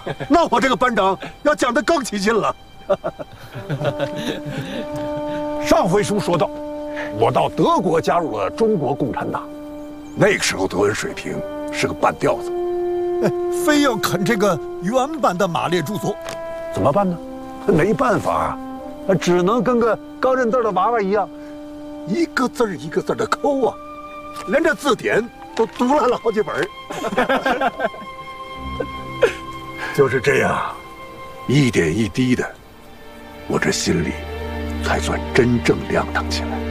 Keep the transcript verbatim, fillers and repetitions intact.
那我这个班长要讲得更起劲了。 上回书说到，我到德国加入了中国共产党，那个时候德文水平是个半吊子， 非要啃这个原版的马列著作， 怎么办呢？没办法啊，只能跟个刚认字的娃娃一样，一个字儿一个字的抠啊，连这字典都读烂了好几本。就是这样，一点一滴的，我这心里才算真正亮堂起来。